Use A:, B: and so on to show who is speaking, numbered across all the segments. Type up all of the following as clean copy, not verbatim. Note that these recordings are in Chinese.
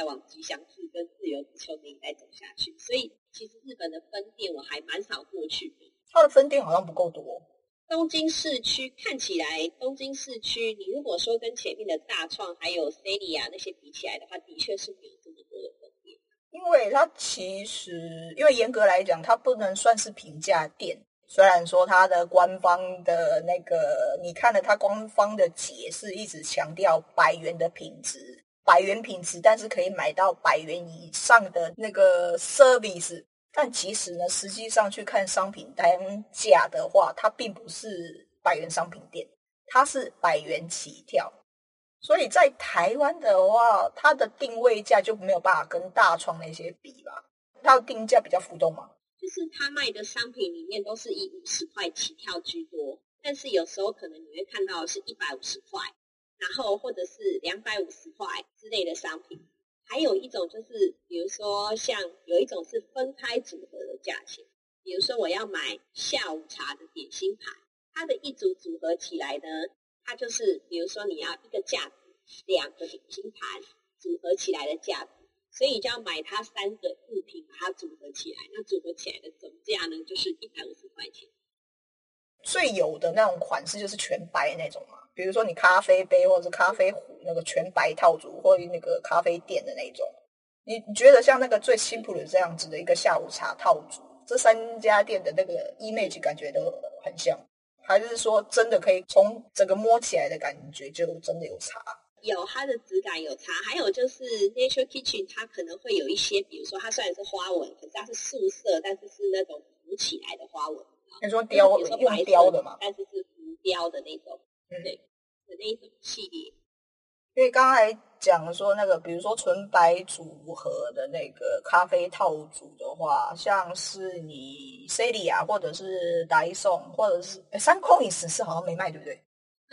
A: 再往吉祥寺跟自由之丘那一带走下去。所以其实日本的分店我还蛮少过去的。
B: 它的分店好像不够多。
A: 东京市区看起来，东京市区你如果说跟前面的大创还有 Celia 那些比起来的话，的确是没有这么多的分店。
B: 因为它其实，因为严格来讲，它不能算是平价店。虽然说它的官方的那个，你看了它官方的解释，一直强调100元的品质，100元品质，但是可以买到100元以上的那个 service。但其实呢，实际上去看商品单价的话，它并不是100元商品店，它是100元起跳。所以在台湾的话，它的定位价就没有办法跟大创那些比吧？它的定价比较浮动嘛？
A: 就是他卖的商品里面都是以50块起跳居多，但是有时候可能你会看到是150块，然后或者是250块之类的商品。还有一种就是，比如说像有一种是分开组合的价钱，比如说我要买下午茶的点心盘，它的一组组合起来呢，它就是比如说你要一个架子2个点心盘组合起来的架子，所以就要买它3个物品把它组合起来，那组合起来的总价呢就是150块钱。
B: 最有的那种款式就是全白那种嘛，比如说你咖啡杯或者是咖啡壶那个全白套组，或者那个咖啡店的那种。你觉得像那个最 simple 的这样子的一个下午茶套组，这3家店的那个 image 感觉都很像，还是说真的可以从整个摸起来的感觉就真的有差？
A: 有，它的质感有差。还有就是 Nature Kitchen 它可能会有一些，比如说它虽然是花纹，可是它是素色，但是是那种浮起来的花纹。
B: 你说雕，
A: 比如说
B: 用雕的嘛，
A: 但是是浮雕的那种，对的那一种系列。
B: 因为刚才讲说那个，比如说纯白组合的那个咖啡套组的话，像是你 Celia 或者是达颂，或者是3COINS是好像没卖，对不对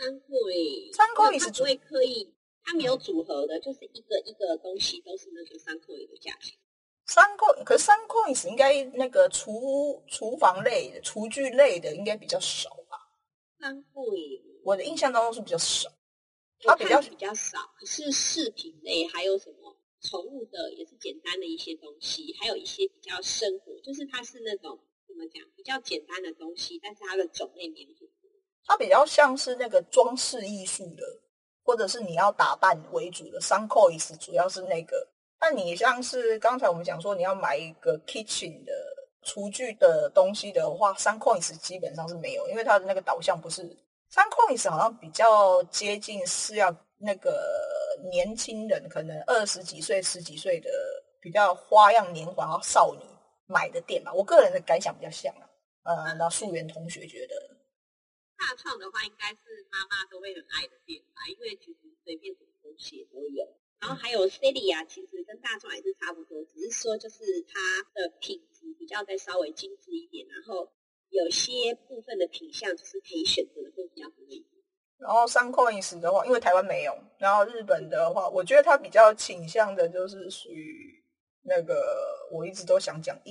B: ？3COINS
A: 它不会刻意，它没有组合的，就是一个一个东西都是那个3COINS的价钱。
B: 可是3COINS应该那个厨房类的、厨具类的应该比较少吧
A: ？3COINS
B: 我的印象当中是比较少。
A: 它比较少，可是饰品类还有什么宠物的也是简单的一些东西，还有一些比较生活，就是它是那种怎么讲比较简单的东西，但是它的种类没有很多。
B: 它比较像是那个装饰艺术的，或者是你要打扮为主的。3COINS主要是那个。那你像是刚才我们讲说你要买一个 kitchen 的厨具的东西的话，3COINS基本上是没有，因为它的那个导向不是。3COINS 好像比较接近是要那个年轻人，可能20几岁、10几岁的比较花样年华少女买的店吧。我个人的感想比较像那素媛同学觉得
A: 大创的话，应该是妈妈都会很爱的店吧，因为其实随便什么东西也都有。然后还有 Celia 其实跟大创也是差不多，只是说就是它的品质比较再稍微精致一点，然后有些部分的品项就是可以选择的会比较多一点。
B: 然后3COINS 的话，因为台湾没有，然后日本的话，我觉得它比较倾向的就是属于那个我一直都想讲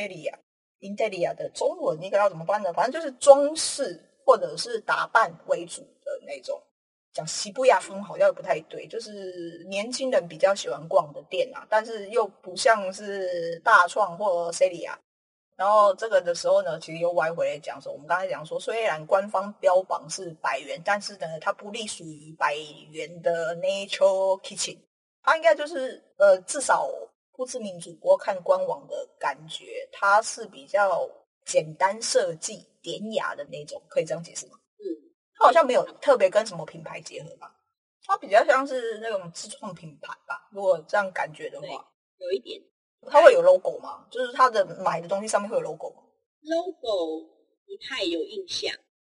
B: Interia 的中文应该要怎么翻呢？反正就是装饰或者是打扮为主的那种。讲西布亚风好像也不太对，就是年轻人比较喜欢逛的店啊，但是又不像是大创或 Celia。然后这个的时候呢，其实又歪回来讲说，我们刚才讲说，虽然官方标榜是100元，但是呢，它不隶属于100元的 Nature Kitchen， 它应该就是至少不知名主播看官网的感觉，它是比较简单设计、典雅的那种，可以这样解释吗？它好像没有特别跟什么品牌结合吧，它比较像是那种自创品牌吧，如果这样感觉的话，
A: 有一点。
B: 它会有 logo 吗？就是它的买的东西上面会有 logo 吗？
A: logo 不太有印象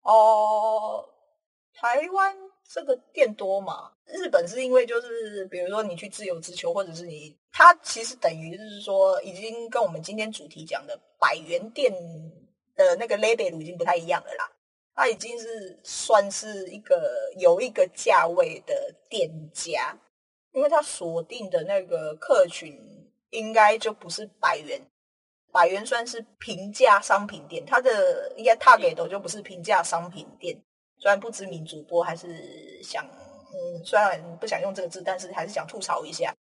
B: 台湾这个店多嘛？日本是因为就是比如说你去自由之丘，或者是它其实等于就是说已经跟我们今天主题讲的100元店的那个 label 已经不太一样了啦。它已经是算是有一个价位的店家，因为它锁定的那个客群应该就不是100元，100元算是平价商品店，它的应该 target 就不是平价商品店。虽然不知名主播还是想虽然不想用这个字，但是还是想吐槽一下，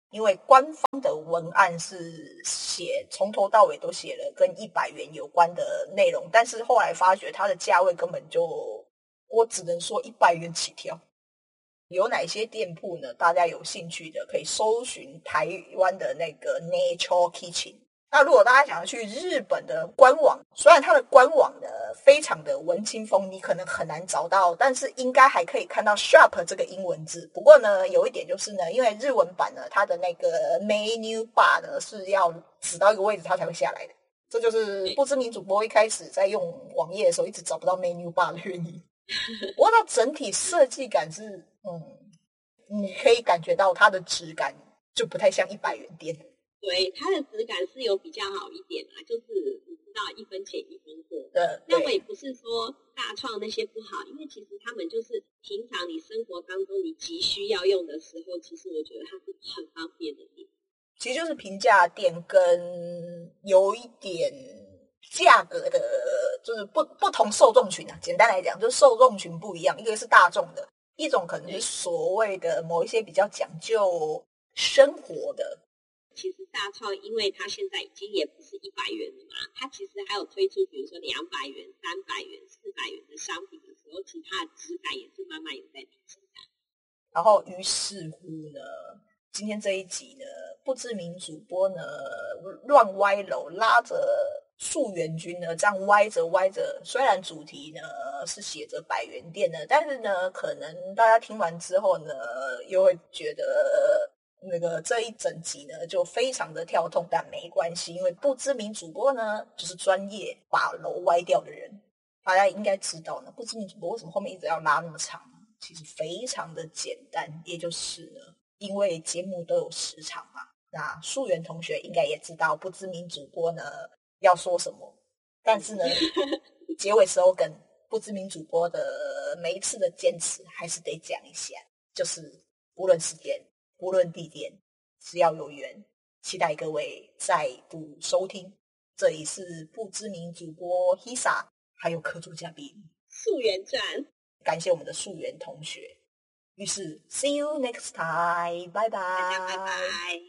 B: 因为官方的文案是写从头到尾都写了跟100元有关的内容，但是后来发觉它的价位根本就，我只能说100元起跳。有哪些店铺呢？大家有兴趣的可以搜寻台湾的那个 Nature Kitchen。那如果大家想要去日本的官网，虽然它的官网呢非常的文青风，你可能很难找到，但是应该还可以看到 shop 这个英文字。不过呢，有一点就是呢，因为日文版呢，它的那个 menu bar 呢是要指到一个位置它才会下来的，这就是不知名主播一开始在用网页的时候一直找不到 menu bar 的原因。不过它整体设计感是，你可以感觉到它的质感就不太像100元店。
A: 对，它的质感是有比较好一点啦，就是你知道1分钱1分货。
B: 那
A: 我也不是说大创那些不好，因为其实他们就是平常你生活当中你急需要用的时候，其实我觉得它是很方便的店。
B: 其实就是平价店跟有一点价格的，就是不同受众群啊。简单来讲，就是受众群不一样，一个是大众的，一种可能是所谓的某一些比较讲究生活的。
A: 其实大创因为它现在已经也不是100元了嘛，它其实还有推出比如说200元、300元、400元的商品的时候，其实它的质感也是慢慢有在提升的。
B: 然后于是乎呢，今天这一集呢，不知名主播呢乱歪楼，拉着溯源军呢这样歪着歪着，虽然主题呢是写着100元店呢，但是呢可能大家听完之后呢又会觉得那个这一整集呢就非常的跳痛，但没关系，因为不知名主播呢就是专业把楼歪掉的人。大家应该知道呢，不知名主播为什么后面一直要拉那么长，其实非常的简单，也就是呢因为节目都有时长嘛。那溯源同学应该也知道不知名主播呢要说什么，但是呢结尾时候跟不知名主播的每一次的坚持还是得讲一下，就是无论时间无论地点，只要有缘，期待各位再度收听。这里是不知名主播 Hisa， 还有客座嘉宾
A: 溯源传，
B: 感谢我们的溯源同学。于是 see you next time， 拜拜，
A: 大家拜拜。